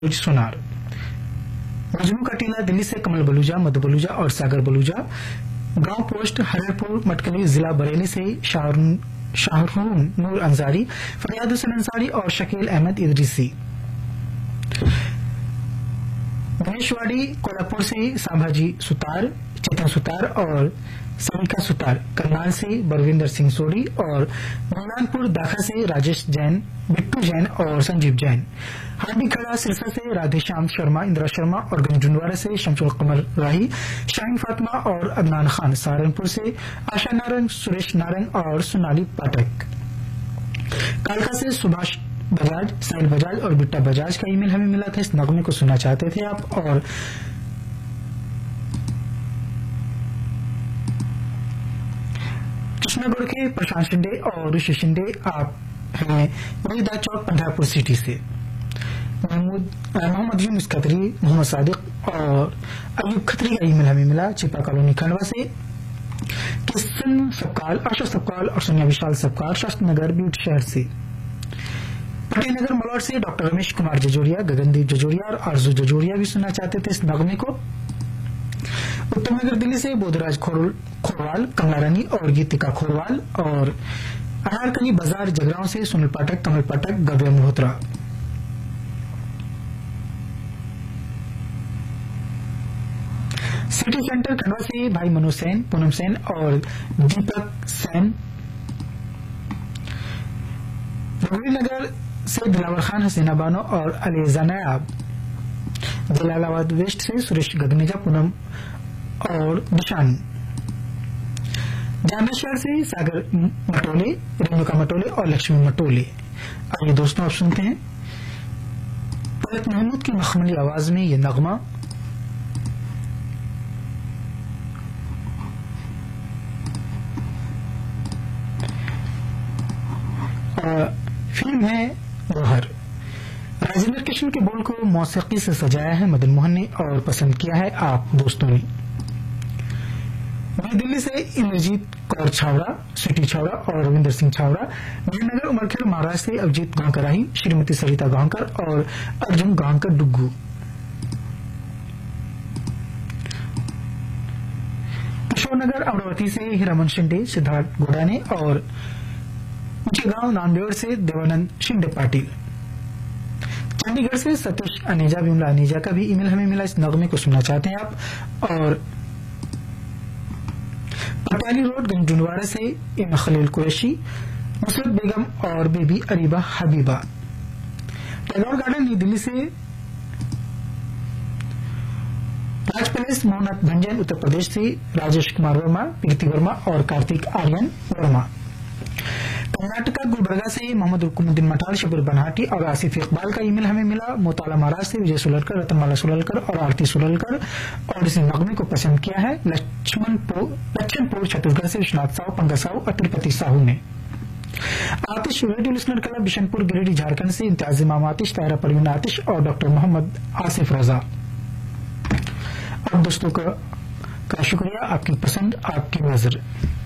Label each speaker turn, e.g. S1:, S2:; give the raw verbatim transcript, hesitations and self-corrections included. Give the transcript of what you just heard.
S1: सोनार। मजनू का टीला दिल्ली से कमल बलूजा, मधु बलूजा और सागर बलूजा। गांव पोस्ट हरिपुर मटकली, जिला बरेली से शाहरून नूर अंसारी, फरियाद हुसैन अंसारी और शकील अहमद इदरीसी। गणेशवाड़ी कोल्हापुर से सांभाजी सुतार, चेतन सुतार और सविका सुतार। करनाल से बरविंदर सिंह सोडी और मौलानपुर दाखा से राजेश जैन, बिट्टू जैन और संजीव जैन। हांडी खड़ा सिरसा से राधेश्याम शर्मा, इंदिरा शर्मा और गंजुंडवारा से शमसुल कमर राही, शाहीन फातिमा और अदनान खान। सहारनपुर से आशा नारंग, सुरेश नारंग और सोनाली पाठक। कालका से सुभाष बजाज, साहिल बजाज और बिट्टा बजाज का ईमेल हमें मिला था। इस नगमे को सुनना चाहते थे आप। और कृष्णागढ़ के प्रशांत शिंदे और ऋषि शिंदे आप हैं वहीदा चौक पंधारपुर सिटी से। मोहम्मद यूनुस खत्री, मोहम्मद सादिक और अयूब खत्री का ईमेल हमें मिला चिपा कॉलोनी खंडवा से। किशन सबकाल, आशा सबकाल और सोनिया विशाल सबकाल शास्त्र नगर बीट शहर से। पटेल नगर मलौट से डॉक्टर रमेश कुमार जजोरिया, गगनदीप जजोरिया और आरजू जजोरिया भी सुनना चाहते थे इस नगमे को। उत्तम नगर दिल्ली से बोधराज खोरवाल, कमला रानी और गीतिका खोरवाल। और अनारकली बाजार जगरांव से सुनील पाठक, कमल पाठक, गव्य मल्होत्रा। सिटी सेंटर खंडवा से भाई मनोज सेन, पूनम सेन और दीपक सेन। रघुवीरनगर से दिलावर खान, हसीना बानो और अलीजा नायाब। जलालाबाद वेस्ट से सुरेश गगनेजा, पूनम और निशान। जामनगर शहर से सागर मटोले, रेणुका मटोले और लक्ष्मी मटोले। आइए दोस्तों आप सुनते हैं फलक महमूद की मखमली आवाज में ये नगमा। फिल्म है गौहर। राजेंद्र कृष्ण के बोल को मौसीकी से सजाया है मदन मोहन ने और पसंद किया है आप दोस्तों ने। नई दिल्ली से इंद्रजीत कौर छावड़ा, सिटी छावड़ा और रविंदर सिंह छावड़ा। जयनगर उमरखेड़ महाराष्ट्र से अभिजीत गांवकर आई, श्रीमती सरिता गांवकर और अर्जुन गांवकर डुग्गू। किशोरनगर अमरावती से हीरामन शिंदे, सिद्धार्थ गोडाने और ऊंचे गांव नांदेड़ से देवानंद शिंदे पाटिल। चंडीगढ़ से सतीश अनेजा, विमला अनेजा का भी ईमेल हमें मिला। इस नगमे को सुनना चाहते हैं आप। और पटियाली रोड गंजुंडवारा से इम खलील कुरैशी, नुसरत बेगम और baby Areeba Habiba. Tagore garden नई दिल्ली से राज पैलेस मोहम्मद भंजन, उत्तर प्रदेश से राजेश कुमार वर्मा, प्रीति वर्मा और कार्तिक आर्यन वर्मा। कर्नाटका गुलबर्गा से मोहम्मद रुकुमुद्दीन मठाल, शबीर बनहाटी और आसिफ इकबाल का ईमेल हमें मिला। मोताला महाराज से विजय सुललकर, रतनमाला सुललकर और आरती सुललकर। और इस नगमे को पसंद किया है लक्ष्मणपुर लक्ष्मणपुर छत्तीसगढ़ से विश्वनाथ साहू, पंकज साहू और तिरुपति साहू ने। आतिश radio listener club Bishanpur Giridih Jharkhand से इम्तियाज इमाम आतिश, तायरा परवीन आतिश और डॉक्टर मोहम्मद आसिफ रजा। अब दोस्तों का, का शुक्रिया, आपकी पसंद आपकी नजर।